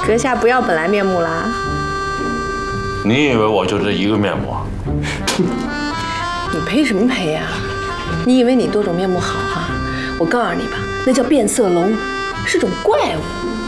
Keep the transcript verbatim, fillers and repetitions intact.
阁下不要本来面目啦。 你以为我就这一个面目啊？ 你赔什么赔呀？你以为你多种面目好啊？我告诉你吧，那叫变色龙，是种怪物。